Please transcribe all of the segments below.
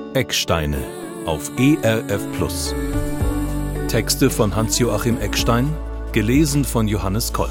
Ecksteine auf ERF+. Texte von Hans-Joachim Eckstein, gelesen von Johannes Kolk.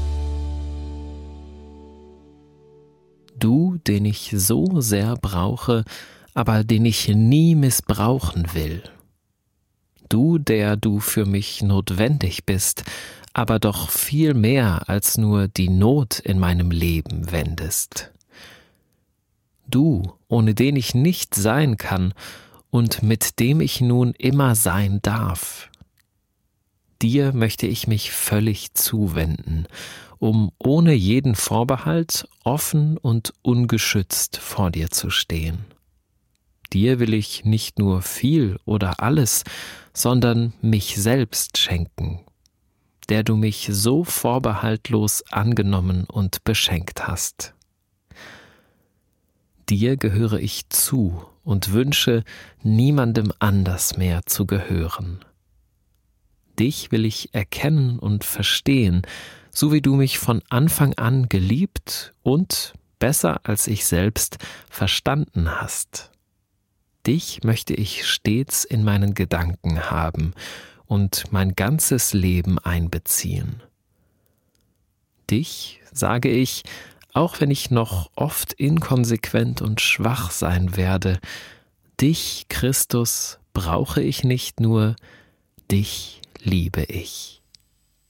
Du, den ich so sehr brauche, aber den ich nie missbrauchen will. Du, der du für mich notwendig bist, aber doch viel mehr als nur die Not in meinem Leben wendest. Du, ohne den ich nicht sein kann und mit dem ich nun immer sein darf. Dir möchte ich mich völlig zuwenden, um ohne jeden Vorbehalt offen und ungeschützt vor dir zu stehen. Dir will ich nicht nur viel oder alles, sondern mich selbst schenken, der du mich so vorbehaltlos angenommen und beschenkt hast. Dir gehöre ich zu und wünsche, niemandem anders mehr zu gehören. Dich will ich erkennen und verstehen, so wie du mich von Anfang an geliebt und, besser als ich selbst, verstanden hast. Dich möchte ich stets in meinen Gedanken haben und mein ganzes Leben einbeziehen. Dich, sage ich, auch wenn ich noch oft inkonsequent und schwach sein werde, dich, Christus, brauche ich nicht nur, dich liebe ich.